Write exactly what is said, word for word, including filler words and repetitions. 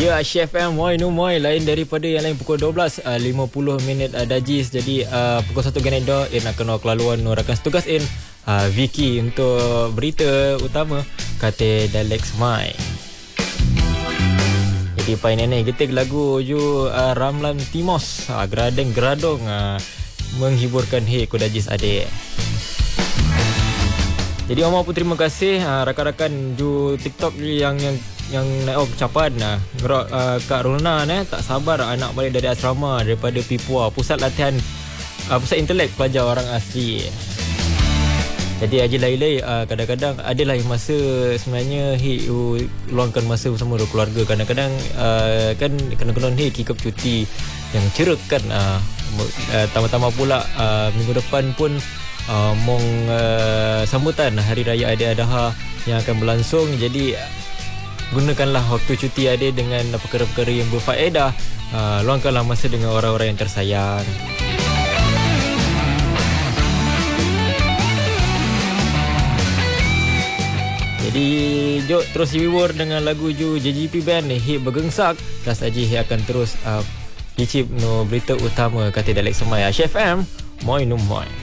Ya, Chef M, moi no moi. Lain daripada yang lain pukul dua belas uh, lima puluh minit uh, Dajis. Jadi uh, pukul satu Ganeda In akan nak kelaluan rakan setugas In uh, Vicky untuk berita utama kata Dalex Mai. Jadi pai nenek getik lagu ju uh, Ramlan Timos uh, Gradeng Gradong uh, menghiburkan hei ku Dajis adik. Jadi Omar pun terima kasih uh, rakan-rakan ju TikTok yang yang yang naik oh kecapan nah gerak uh, Kak Rona eh tak sabar anak balik dari asrama daripada Pipua, pusat latihan uh, pusat intelek pelajar orang asli. Jadi Haji Lailai uh, kadang-kadang adalah masa sebenarnya hi uh, luangkan masa bersama keluarga. Kadang-kadang uh, kan kena-kena hi kikap cuti yang ceruk kan uh, uh, tambah-tambah pula uh, minggu depan pun uh, mong uh, sambutan Hari Raya Aidiladha yang akan berlangsung. Jadi gunakanlah waktu cuti ade dengan perkara-perkara yang berfaedah. Uh, luangkanlah masa dengan orang-orang yang tersayang. Jadi jom terus hibur dengan lagu ju J J P Band hit bergengsak. Ras Aji akan terus uh, icip no berita utama kata Dalex Mai. Chef M, moi no moi.